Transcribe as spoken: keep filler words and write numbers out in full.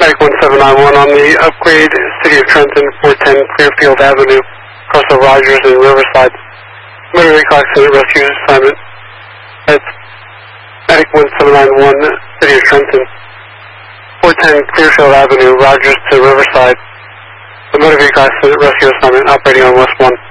Medic one seven nine one on the upgrade, City of Trenton, four ten Clearfield Avenue, across the Rogers and Riverside. Motor vehicle accident rescue assignment. That's Medic one seven nine one, City of Trenton, four ten Clearfield Avenue, Rogers to Riverside. The motor vehicle accident rescue assignment operating on West one.